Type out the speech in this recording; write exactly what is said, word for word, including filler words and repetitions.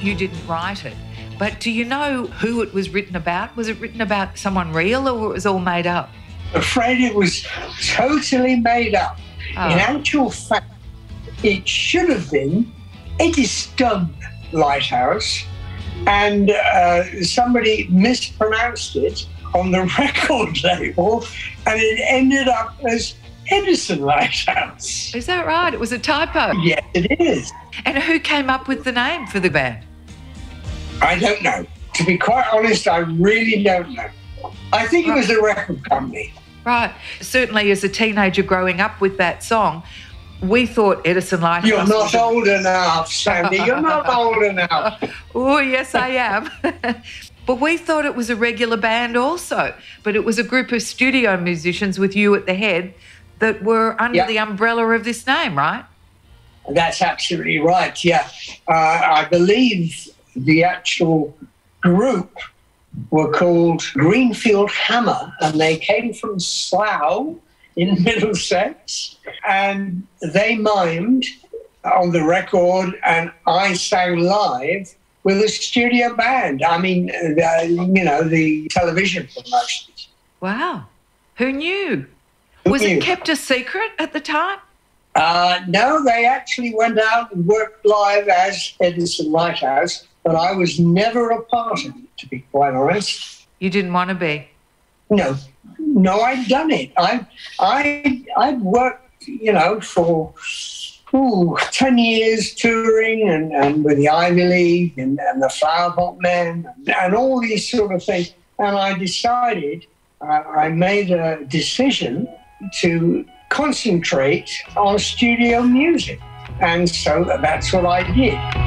you didn't write it, but do you know who it was written about? Was it written about someone real or it was all made up? I'm afraid it was totally made up. Oh. In actual fact, it should have been Eddystone Lighthouse, and uh, somebody mispronounced it on the record label, and it ended up as Edison Lighthouse. Is that right? It was a typo? Yes, it is. And who came up with the name for the band? I don't know. To be quite honest, I really don't know. I think it was the record company. Right. Certainly as a teenager growing up with that song, we thought Edison Lighthouse... You're not old enough, Sandy. You're not old enough. Oh, yes, I am. But we thought it was a regular band also. But it was a group of studio musicians with you at the head that were under Yep. the umbrella of this name, right? That's absolutely right, yeah. Uh, I believe the actual group were called Greenfield Hammer, and they came from Slough in Middlesex, and they mimed on the record, and I sang live with a studio band. I mean, uh, you know, the television promotions. Wow. Who knew? Who Was knew? it kept a secret at the time? Uh, no, they actually went out and worked live as Edison Lighthouse, but I was never a part of it, to be quite honest. You didn't want to be? No, no, I'd done it. I, I, I'd worked, you know, for ooh, ten years touring and, and with the Ivy League and, and the Flower Pot Men and, and all these sort of things. And I decided, uh, I made a decision to concentrate on studio music. And so that's what I did.